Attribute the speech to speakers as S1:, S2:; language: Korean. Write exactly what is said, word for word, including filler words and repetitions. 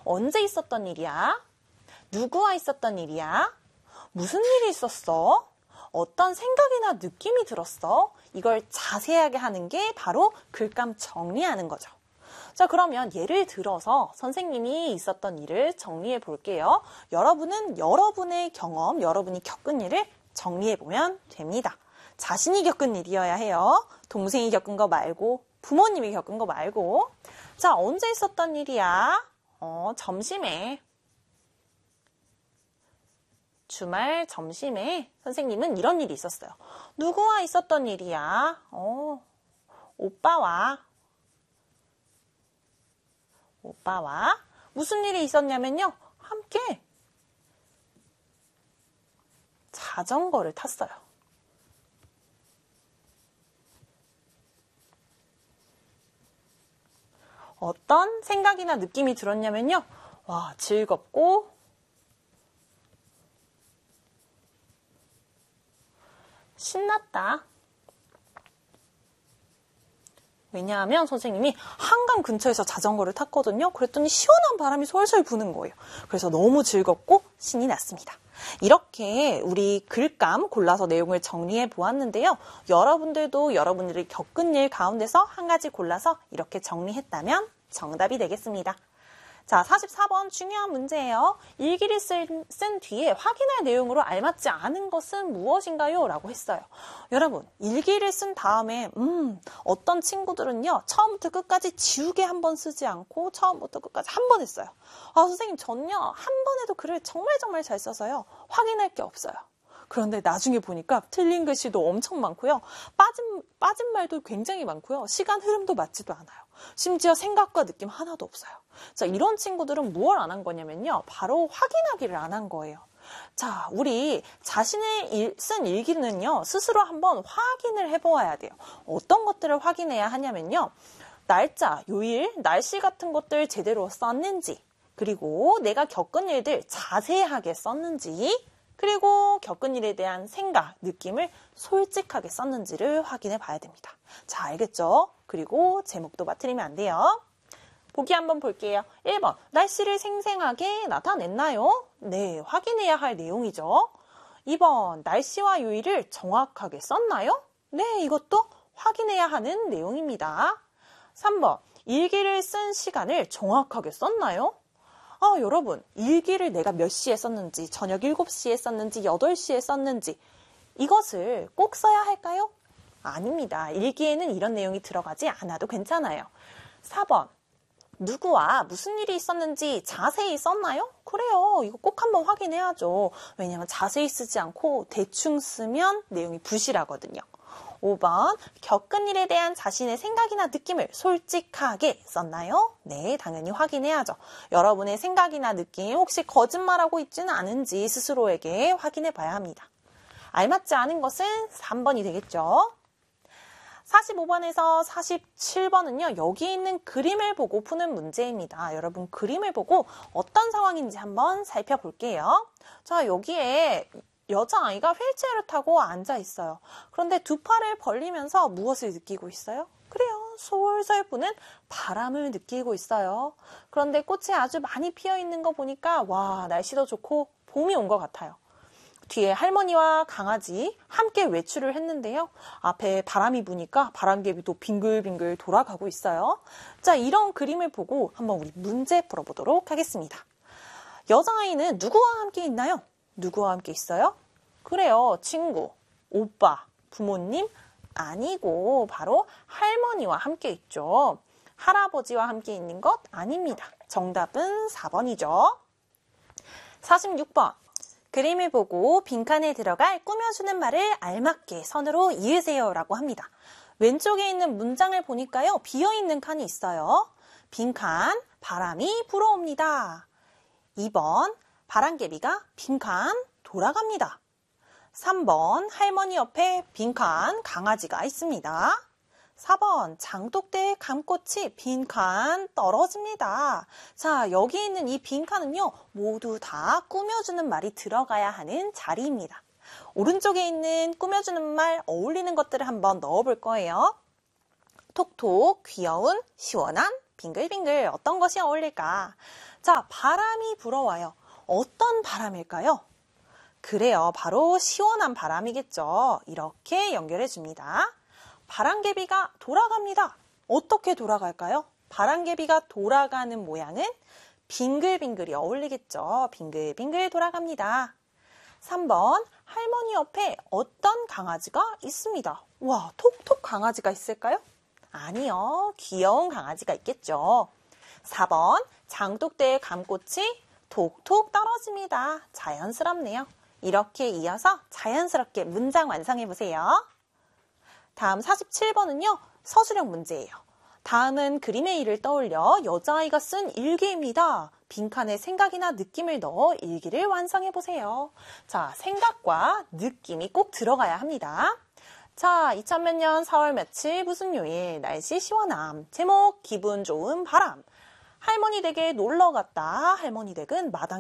S1: 언제 있었던 일이야? 누구와 있었던 일이야? 무슨 일이 있었어? 어떤 생각이나 느낌이 들었어? 이걸 자세하게 하는 게 바로 글감 정리하는 거죠. 자, 그러면 예를 들어서 선생님이 있었던 일을 정리해 볼게요. 여러분은 여러분의 경험, 여러분이 겪은 일을 정리해 보면 됩니다. 자신이 겪은 일이어야 해요. 동생이 겪은 거 말고, 부모님이 겪은 거 말고. 자, 언제 있었던 일이야? 어, 점심에. 주말 점심에 선생님은 이런 일이 있었어요. 누구와 있었던 일이야? 어, 오빠와. 오빠와 무슨 일이 있었냐면요. 함께 자전거를 탔어요. 어떤 생각이나 느낌이 들었냐면요. 와, 즐겁고 신났다. 왜냐하면 선생님이 한강 근처에서 자전거를 탔거든요. 그랬더니 시원한 바람이 솔솔 부는 거예요. 그래서 너무 즐겁고 신이 났습니다. 이렇게 우리 글감 골라서 내용을 정리해 보았는데요. 여러분들도 여러분들이 겪은 일 가운데서 한 가지 골라서 이렇게 정리했다면 정답이 되겠습니다. 자, 사십사 번 중요한 문제예요. 일기를 쓴, 쓴 뒤에 확인할 내용으로 알맞지 않은 것은 무엇인가요? 라고 했어요. 여러분, 일기를 쓴 다음에 음, 어떤 친구들은요. 처음부터 끝까지 지우개 한 번 쓰지 않고 처음부터 끝까지 한 번 했어요. 아, 선생님, 전요. 한 번 해도 글을 정말 정말 잘 써서요. 확인할 게 없어요. 그런데 나중에 보니까 틀린 글씨도 엄청 많고요. 빠진, 빠진 말도 굉장히 많고요. 시간 흐름도 맞지도 않아요. 심지어 생각과 느낌 하나도 없어요. 자, 이런 친구들은 무엇을 안 한 거냐면요. 바로 확인하기를 안 한 거예요. 자, 우리 자신의 일, 쓴 일기는요. 스스로 한번 확인을 해보아야 돼요. 어떤 것들을 확인해야 하냐면요. 날짜, 요일, 날씨 같은 것들 제대로 썼는지, 그리고 내가 겪은 일들 자세하게 썼는지, 그리고 겪은 일에 대한 생각, 느낌을 솔직하게 썼는지를 확인해 봐야 됩니다. 자, 알겠죠? 그리고 제목도 빠뜨리면 안 돼요. 보기 한번 볼게요. 일 번, 날씨를 생생하게 나타냈나요? 네, 확인해야 할 내용이죠. 이 번, 날씨와 요일을 정확하게 썼나요? 네, 이것도 확인해야 하는 내용입니다. 삼 번, 일기를 쓴 시간을 정확하게 썼나요? 아, 여러분, 일기를 내가 몇 시에 썼는지, 저녁 일곱 시에 썼는지, 여덟 시에 썼는지 이것을 꼭 써야 할까요? 아닙니다. 일기에는 이런 내용이 들어가지 않아도 괜찮아요. 사 번, 누구와 무슨 일이 있었는지 자세히 썼나요? 그래요. 이거 꼭 한번 확인해야죠. 왜냐하면 자세히 쓰지 않고 대충 쓰면 내용이 부실하거든요. 오 번, 겪은 일에 대한 자신의 생각이나 느낌을 솔직하게 썼나요? 네, 당연히 확인해야죠. 여러분의 생각이나 느낌 혹시 거짓말하고 있지는 않은지 스스로에게 확인해 봐야 합니다. 알맞지 않은 것은 삼 번이 되겠죠. 사십오 번에서 사십칠 번은요. 여기 있는 그림을 보고 푸는 문제입니다. 여러분 그림을 보고 어떤 상황인지 한번 살펴볼게요. 자, 여기에 여자아이가 휠체어를 타고 앉아 있어요. 그런데 두 팔을 벌리면서 무엇을 느끼고 있어요? 그래요. 솔솔 부는 바람을 느끼고 있어요. 그런데 꽃이 아주 많이 피어 있는 거 보니까 와, 날씨도 좋고 봄이 온 것 같아요. 뒤에 할머니와 강아지 함께 외출을 했는데요. 앞에 바람이 부니까 바람개비도 빙글빙글 돌아가고 있어요. 자, 이런 그림을 보고 한번 우리 문제 풀어보도록 하겠습니다. 여자아이는 누구와 함께 있나요? 누구와 함께 있어요? 그래요. 친구, 오빠, 부모님 아니고 바로 할머니와 함께 있죠. 할아버지와 함께 있는 것 아닙니다. 정답은 사 번이죠. 사십육 번. 그림을 보고 빈칸에 들어갈 꾸며주는 말을 알맞게 선으로 이으세요 라고 합니다. 왼쪽에 있는 문장을 보니까요. 비어있는 칸이 있어요. 빈칸, 바람이 불어옵니다. 이 번, 바람개비가 빈칸 돌아갑니다. 삼 번, 할머니 옆에 빈칸 강아지가 있습니다. 사 번, 장독대의 감꽃이 빈칸 떨어집니다. 자, 여기 있는 이 빈칸은요, 모두 다 꾸며주는 말이 들어가야 하는 자리입니다. 오른쪽에 있는 꾸며주는 말 어울리는 것들을 한번 넣어볼 거예요. 톡톡, 귀여운, 시원한, 빙글빙글 어떤 것이 어울릴까? 자, 바람이 불어와요. 어떤 바람일까요? 그래요. 바로 시원한 바람이겠죠. 이렇게 연결해 줍니다. 바람개비가 돌아갑니다. 어떻게 돌아갈까요? 바람개비가 돌아가는 모양은 빙글빙글이 어울리겠죠. 빙글빙글 돌아갑니다. 삼 번, 할머니 옆에 어떤 강아지가 있습니다. 와, 톡톡 강아지가 있을까요? 아니요. 귀여운 강아지가 있겠죠. 사 번, 장독대의 감꽃이 톡톡 떨어집니다. 자연스럽네요. 이렇게 이어서 자연스럽게 문장 완성해보세요. 다음 사십칠 번은요. 서술형 문제예요. 다음은 그림의 일을 떠올려 여자아이가 쓴 일기입니다. 빈칸에 생각이나 느낌을 넣어 일기를 완성해보세요. 자, 생각과 느낌이 꼭 들어가야 합니다. 자, 이천몇 년 사월 며칠 무슨 요일, 날씨 시원함, 제목 기분 좋은 바람, 할머니 댁에 놀러 갔다, 할머니 댁은 마당